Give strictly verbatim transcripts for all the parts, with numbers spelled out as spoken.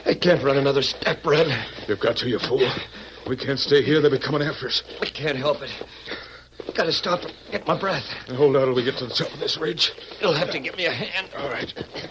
I can't run another step, Red. You've got to, you fool. We can't stay here. They'll be coming after us. I can't help it. Gotta stop and get my breath. Now hold out till we get to the top of this ridge. You'll have to give me a hand. All right.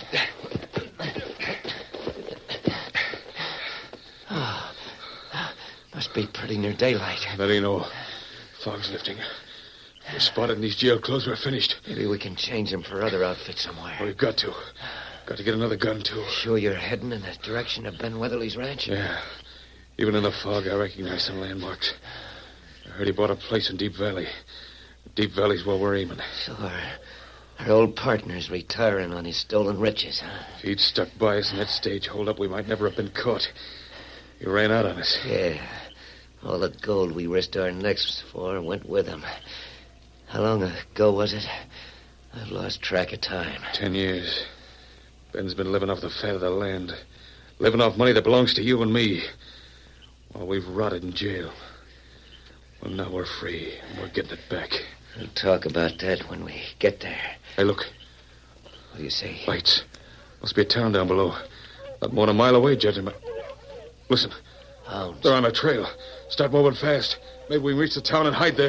Oh, must be pretty near daylight. That ain't all. Fog's lifting. We're spotted in these jail clothes. We're finished. Maybe we can change them for other outfits somewhere. We've got to. Got to get another gun, too. Sure you're heading in the direction of Ben Weatherly's ranch? Yeah. Even in the fog, I recognize some landmarks. I heard he bought a place in Deep Valley. Deep Valley's where we're aiming. So our, our old partner's retiring on his stolen riches, huh? If he'd stuck by us in that stage hold-up, we might never have been caught. He ran out on us. Yeah. All the gold we risked our necks for went with him. How long ago was it? I've lost track of time. Ten years. Ben's been living off the fat of the land. Living off money that belongs to you and me. While we've rotted in jail. Well, now we're free, and we're getting it back. We'll talk about that when we get there. Hey, look. What do you say? Lights. Must be a town down below. Not more than a mile away, judging by... Listen. Hounds. They're on a trail. Start moving fast. Maybe we can reach the town and hide there.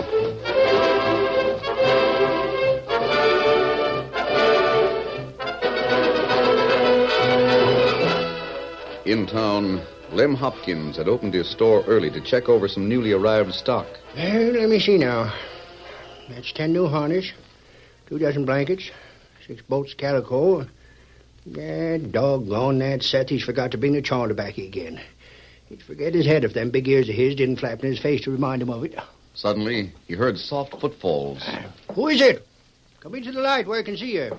In town, Lem Hopkins had opened his store early to check over some newly arrived stock. Well, let me see now. That's ten new harness, two dozen blankets, six bolts of calico. Yeah, doggone that Seth. He's forgot to bring the chawner back again. He'd forget his head if them big ears of his didn't flap in his face to remind him of it. Suddenly, he heard soft footfalls. Who is it? Come into the light where I can see you.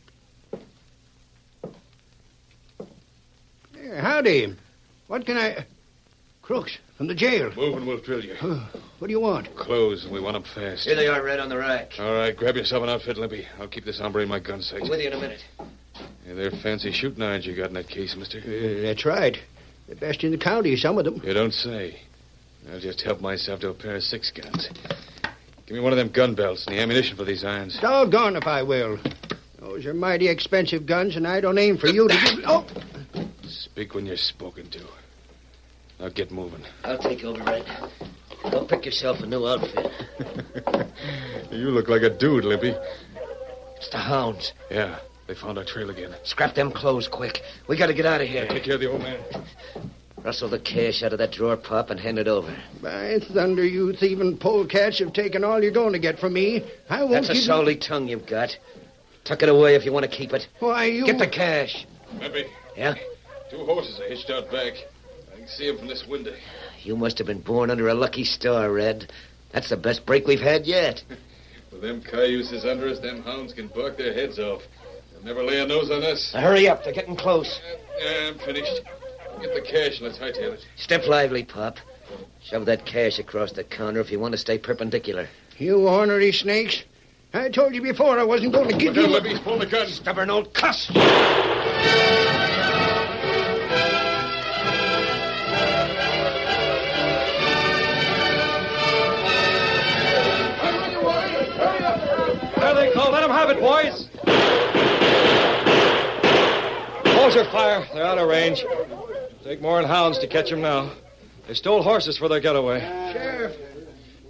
Yeah, howdy. What can I... Crooks, from the jail. Move and we'll drill you. Uh, what do you want? Clothes, and we want them fast. Here they are, Red, on the rack. All right, grab yourself an outfit, Limpy. I'll keep this hombre in my gun sight. I'm with you in a minute. Yeah, they're fancy shooting irons you got in that case, mister. Uh, that's right. The best in the county, some of them. You don't say. I'll just help myself to a pair of six guns. Give me one of them gun belts and the ammunition for these irons. Doggone if I will. Those are mighty expensive guns, and I don't aim for you to give... Oh! Speak when you're spoken to. Now get moving. I'll take over, Red. Go pick yourself a new outfit. You look like a dude, Limpy. It's the hounds. Yeah, they found our trail again. Scrap them clothes quick. We gotta get out of here. Take care of the old man. Rustle the cash out of that drawer, Pop, and hand it over. By thunder, you thieving polecats have taken all you're going to get from me. I won't That's a give salty tongue you've got. Tuck it away if you want to keep it. Why, you... Get the cash. Limpy. Yeah? Two horses are hitched out back. I can see them from this window. You must have been born under a lucky star, Red. That's the best break we've had yet. With them cayuses under us, them hounds can bark their heads off. They'll never lay a nose on us. Now hurry up. They're getting close. Uh, I'm finished. Get the cash and let's hightail it. Step lively, Pop. Shove that cash across the counter if you want to stay perpendicular. You ornery snakes. I told you before I wasn't going to give Look you... out, Limpy. Pull the gun. Stubborn old cuss. There they go. Let them have it, boys. Hold your fire. They're out of range. Take more than hounds to catch them now. They stole horses for their getaway. Sheriff,